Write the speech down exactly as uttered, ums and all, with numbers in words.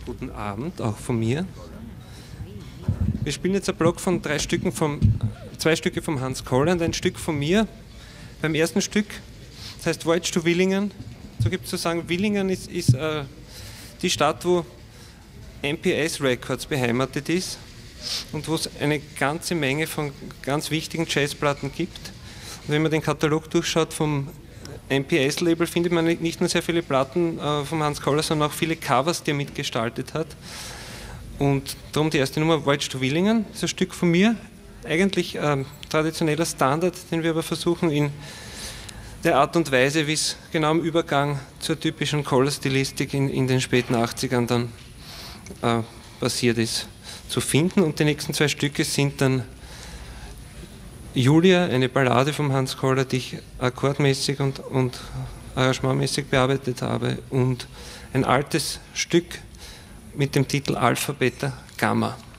Guten Abend, auch von mir. Wir spielen jetzt ein Block von drei Stücken vom, zwei Stücke vom Hans Koller und ein Stück von mir. Beim ersten Stück, das heißt Voyage to Villingen. So gibt es zu sagen, Villingen ist, ist äh, die Stadt, wo M P S Records beheimatet ist und wo es eine ganze Menge von ganz wichtigen Jazzplatten gibt. Und wenn man den Katalog durchschaut vom M P S-Label, findet man nicht nur sehr viele Platten äh, vom Hans Koller, sondern auch viele Covers, die er mitgestaltet hat. Und darum die erste Nummer, Voyage to Villingen, ist ein Stück von mir. Eigentlich ähm, traditioneller Standard, den wir aber versuchen in der Art und Weise, wie es genau im Übergang zur typischen Koller-Stilistik in, in den späten achtzigern dann äh, passiert ist, zu finden. Und die nächsten zwei Stücke sind dann Julia, eine Ballade vom Hans Koller, die ich akkordmäßig und, und arrangementmäßig bearbeitet habe, und ein altes Stück mit dem Titel Alpha, Beta, Gamma.